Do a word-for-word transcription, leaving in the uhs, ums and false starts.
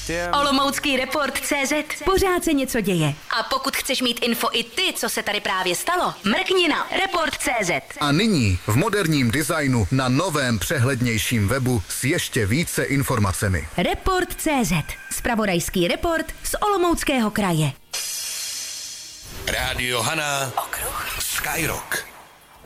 Olomoucký report tečka cé zet. Pořád se něco děje. A pokud chceš mít info i ty, co se tady právě stalo, mrkni na report tečka cé zet. A nyní v moderním designu na novém přehlednějším webu s ještě více informacemi. report tečka cé zet. Zpravodajský report z Olomouckého kraje. Rádio Hana. Okruh. Skyrock.